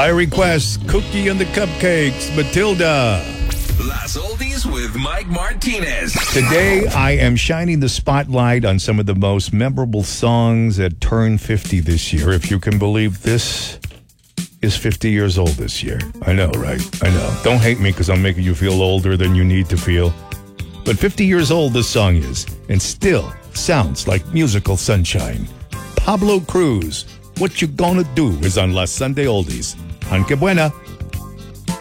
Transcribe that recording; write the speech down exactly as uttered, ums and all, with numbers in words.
By request, Cookie and the Cupcakes, Matilda. Las Oldies with Mike Martinez. Today, I am shining the spotlight on some of the most memorable songs that turned fifty this year. If you can believe this is fifty years old this year. I know, right? I know. Don't hate me because I'm making you feel older than you need to feel. But fifty years old this song is, and still sounds like musical sunshine. Pablo Cruz, What You Gonna Do, is on Las Sunday Oldies. Han que buena.